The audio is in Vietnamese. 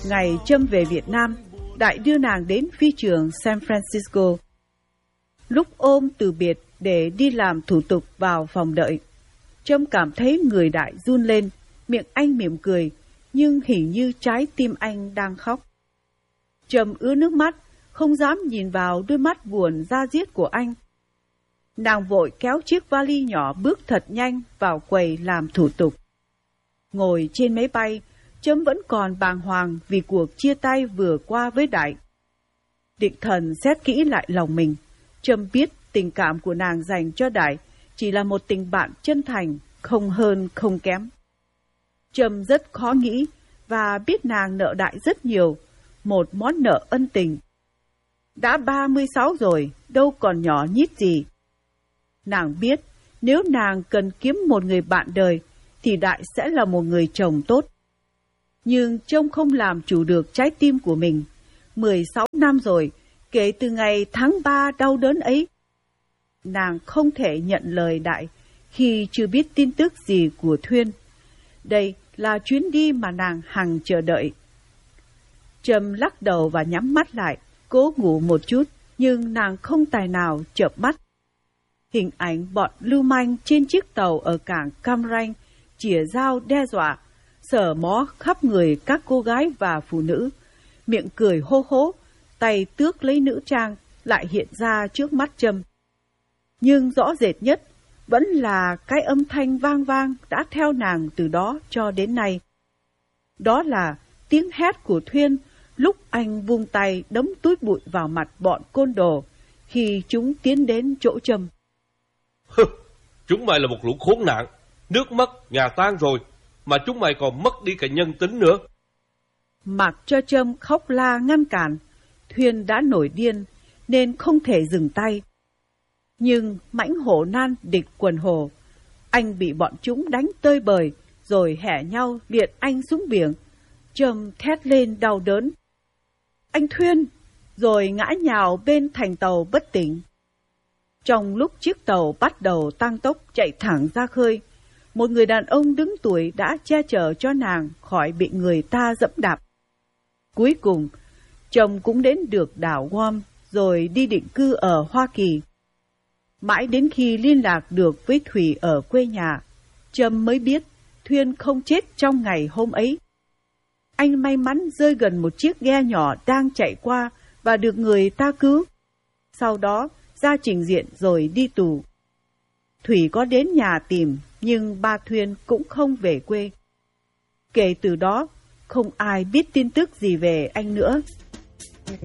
Ngày Trâm về Việt Nam, Đại đưa nàng đến phi trường San Francisco. Lúc ôm từ biệt để đi làm thủ tục vào phòng đợi, Trâm cảm thấy người Đại run lên, miệng anh mỉm cười, nhưng hình như trái tim anh đang khóc. Trâm ứa nước mắt, không dám nhìn vào đôi mắt buồn da diết của anh. Nàng vội kéo chiếc vali nhỏ bước thật nhanh vào quầy làm thủ tục. Ngồi trên máy bay, Trâm vẫn còn bàng hoàng vì cuộc chia tay vừa qua với Đại. Định thần xét kỹ lại lòng mình, Trâm biết tình cảm của nàng dành cho Đại chỉ là một tình bạn chân thành, không hơn không kém. Trâm rất khó nghĩ và biết nàng nợ Đại rất nhiều, một món nợ ân tình. Đã 36 rồi, đâu còn nhỏ nhít gì. Nàng biết nếu nàng cần kiếm một người bạn đời thì Đại sẽ là một người chồng tốt. Nhưng trông không làm chủ được trái tim của mình. 16 năm rồi, kể từ ngày tháng 3 đau đớn ấy. Nàng không thể nhận lời Đại khi chưa biết tin tức gì của Thuyên. Đây là chuyến đi mà nàng hằng chờ đợi. Trâm lắc đầu và nhắm mắt lại, cố ngủ một chút, nhưng nàng không tài nào chợp mắt. Hình ảnh bọn lưu manh trên chiếc tàu ở cảng Cam Ranh, chỉa dao đe dọa, sờ mó khắp người các cô gái và phụ nữ, miệng cười hô hố, tay tước lấy nữ trang lại hiện ra trước mắt Trâm. Nhưng rõ rệt nhất vẫn là cái âm thanh vang vang đã theo nàng từ đó cho đến nay. Đó là tiếng hét của Thuyên lúc anh vung tay đấm túi bụi vào mặt bọn côn đồ khi chúng tiến đến chỗ Trâm. Chúng mày là một lũ khốn nạn, nước mất, nhà tan rồi, mà chúng mày còn mất đi cả nhân tính nữa. Mặc cho Trâm khóc la ngăn cản, Thuyên đã nổi điên nên không thể dừng tay. Nhưng mãnh hổ nan địch quần hồ, anh bị bọn chúng đánh tơi bời rồi hẻ nhau liệt anh xuống biển. Trâm thét lên đau đớn. Anh Thuyên! Rồi ngã nhào bên thành tàu bất tỉnh. Trong lúc chiếc tàu bắt đầu tăng tốc chạy thẳng ra khơi, một người đàn ông đứng tuổi đã che chở cho nàng khỏi bị người ta dẫm đạp. Cuối cùng, chồng cũng đến được đảo Guam rồi đi định cư ở Hoa Kỳ. Mãi đến khi liên lạc được với Thủy ở quê nhà, Trâm mới biết Thuyên không chết trong ngày hôm ấy. Anh may mắn rơi gần một chiếc ghe nhỏ đang chạy qua và được người ta cứu. Sau đó ra trình diện rồi đi tù. Thủy có đến nhà tìm, nhưng ba Thuyên cũng không về quê. Kể từ đó, không ai biết tin tức gì về anh nữa.